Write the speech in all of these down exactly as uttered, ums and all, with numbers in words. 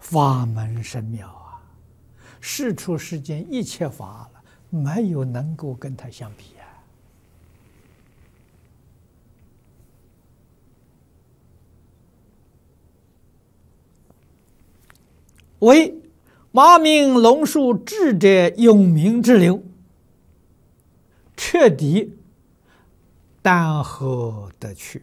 法门深妙啊！世出世间一切法了，没有能够跟他相比啊！为马鸣龙树智者永明之流，彻底淡和得去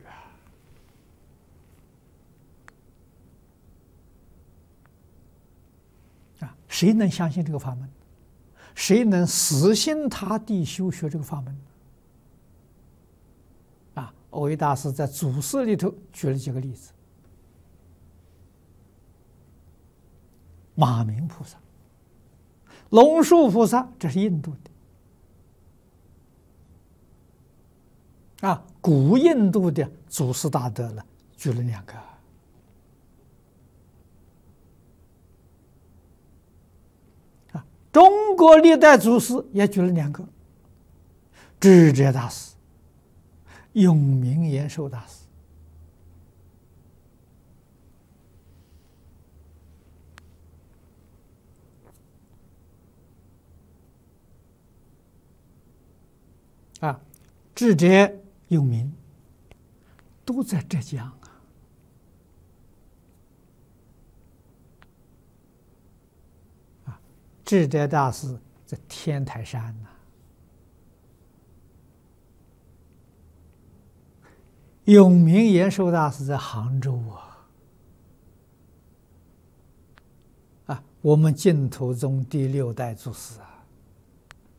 啊！啊，谁能相信这个法门？谁能死心塌地修学这个法门？啊，蕅益大师在祖师里头举了几个例子。马鸣菩萨、龙树菩萨，这是印度的啊，古印度的祖师大德了，举了两个啊，中国历代祖师也举了两个，智者大师、永明延寿大师。啊，智者永明都在浙江啊！啊，智者大师在天台山呐、啊，永明延寿大师在杭州啊！啊，我们净土宗第六代祖师啊！